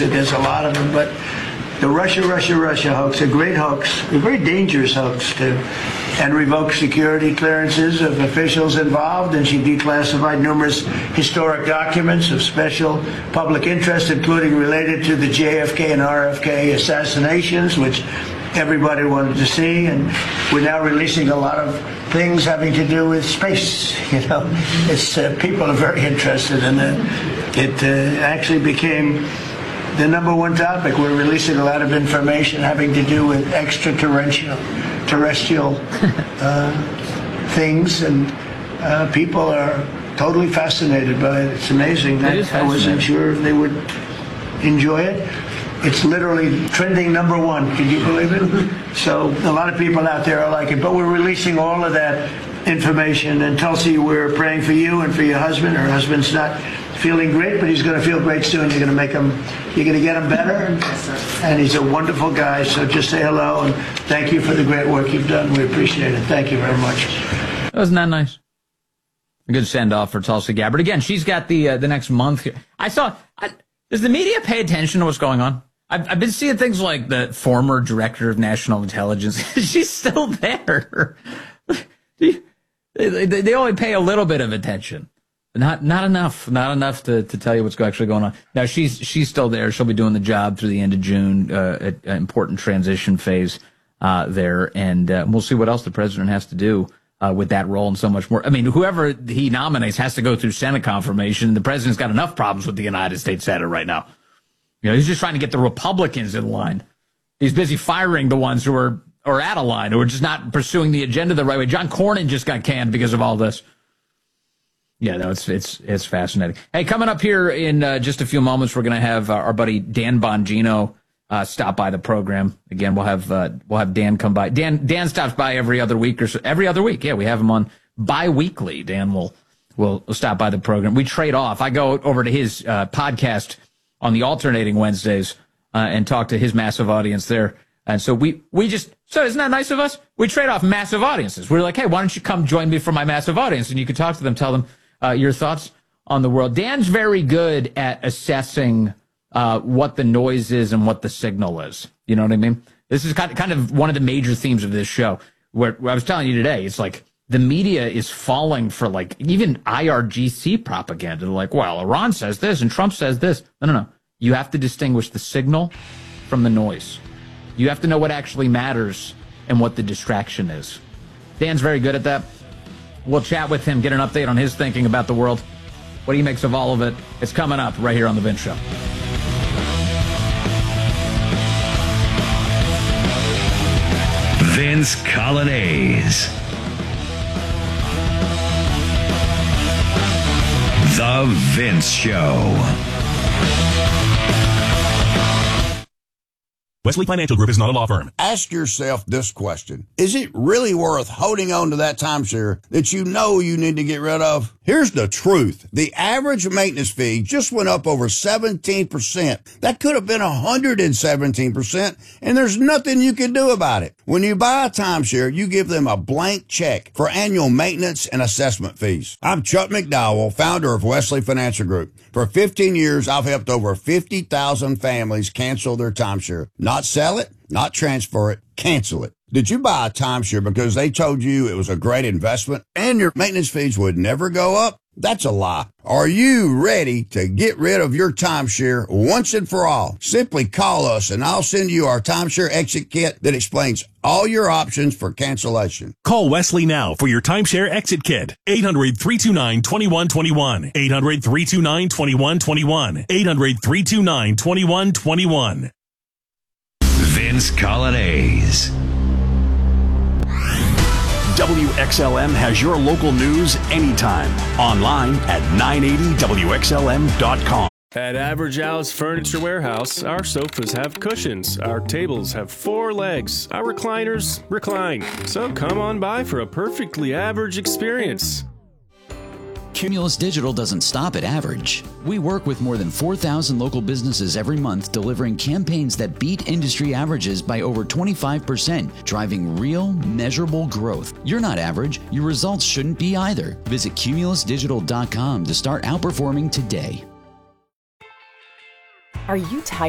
and there's a lot of them, but the Russia hoax, a great hoax, a very dangerous hoax too, and revoked security clearances of officials involved, and she declassified numerous historic documents of special public interest, including related to the JFK and RFK assassinations, which everybody wanted to see, and we're now releasing a lot of things having to do with space. It's people are very interested in it. It actually became the number one topic. We're releasing a lot of information having to do with extraterrestrial things, and people are totally fascinated by it. It's amazing. I wasn't sure if they would enjoy it. It's literally trending number one. Can you believe it? So a lot of people out there are like it, but we're releasing all of that information. And Tulsi, we're praying for you and for your husband. Her husband's not feeling great, but he's going to feel great soon. You're going to get him better, and he's a wonderful guy. So just say hello and thank you for the great work you've done. We appreciate it. Thank you very much. Wasn't that nice? A good send off for Tulsi Gabbard. Again, she's got the next month. Does the media pay attention to what's going on? I've been seeing things like the former director of national intelligence. She's still there. They only pay a little bit of attention. Not enough to tell you what's actually going on. Now she's still there. She'll be doing the job through the end of June, an important transition phase there, and we'll see what else the president has to do with that role and so much more. I mean, whoever he nominates has to go through Senate confirmation. The president's got enough problems with the United States Senate right now. He's just trying to get the Republicans in line. He's busy firing the ones who are out of line, who are just not pursuing the agenda the right way. John Cornyn just got canned because of all this. Yeah, no, it's fascinating. Hey, coming up here in just a few moments, we're going to have our buddy Dan Bongino stop by the program. Again, we'll have Dan come by. Dan stops by every other week or so. Every other week, yeah, we have him on bi-weekly. Dan will stop by the program. We trade off. I go over to his podcast on the alternating Wednesdays and talk to his massive audience there. And so so isn't that nice of us? We trade off massive audiences. We're like, hey, why don't you come join me for my massive audience? And you can talk to them, tell them your thoughts on the world. Dan's very good at assessing what the noise is and what the signal is. You know what I mean? This is kind of one of the major themes of this show. Where I was telling you today, it's like the media is falling for like even IRGC propaganda. They're like, well, Iran says this and Trump says this. No. You have to distinguish the signal from the noise. You have to know what actually matters and what the distraction is. Dan's very good at that. We'll chat with him, get an update on his thinking about the world, what he makes of all of it. It's coming up right here on The Vince Show. Vince Coglianese. The Vince Show. Wesley Financial Group is not a law firm. Ask yourself this question. Is it really worth holding on to that timeshare that you know you need to get rid of? Here's the truth. The average maintenance fee just went up over 17%. That could have been 117%, and there's nothing you can do about it. When you buy a timeshare, you give them a blank check for annual maintenance and assessment fees. I'm Chuck McDowell, founder of Wesley Financial Group. For 15 years, I've helped over 50,000 families cancel their timeshare. Not sell it, not transfer it, cancel it. Did you buy a timeshare because they told you it was a great investment and your maintenance fees would never go up? That's a lie. Are you ready to get rid of your timeshare once and for all? Simply call us and I'll send you our timeshare exit kit that explains all your options for cancellation. Call Wesley now for your timeshare exit kit. 800-329-2121. 800-329-2121. 800-329-2121. Vince Coglianese. WXLM has your local news anytime. Online at 980WXLM.com. At Average Al's Furniture Warehouse, our sofas have cushions, our tables have 4 legs, our recliners recline. So come on by for a perfectly average experience. Cumulus Digital doesn't stop at average. We work with more than 4,000 local businesses every month, delivering campaigns that beat industry averages by over 25%, driving real, measurable growth. You're not average. Your results shouldn't be either. Visit cumulusdigital.com to start outperforming today. Are you tired